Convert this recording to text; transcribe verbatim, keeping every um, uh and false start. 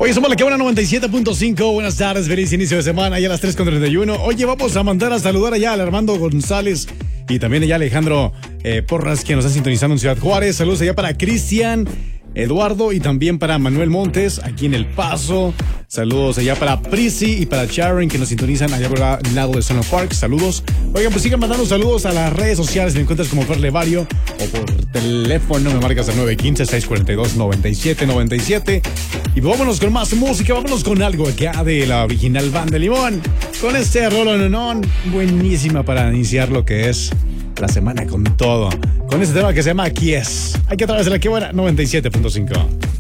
Oye, somos la que buena noventa y siete punto cinco. Buenas tardes, feliz inicio de semana, ya a las tres con treinta y uno. Oye, vamos a mandar a saludar allá al Armando González y también allá a Alejandro eh, Porras, que nos está sintonizando en Ciudad Juárez. Saludos allá para Cristian, Eduardo y también para Manuel Montes, aquí en El Paso. Saludos allá para Prisi y para Sharon, que nos sintonizan allá por el lado de Sono Park. Saludos. Oigan, pues sigan mandando saludos a las redes sociales. Me encuentras como Fer Levario o por teléfono. Me marcas al nueve uno cinco, seis cuatro dos, nueve siete nueve siete. Y vámonos con más música. Vámonos con algo acá de la original Banda Limón. Con este rolo nonón, buenísima para iniciar lo que es la semana con todo. Con este tema que se llama Aquí es. Aquí a través de la que buena noventa y siete punto cinco.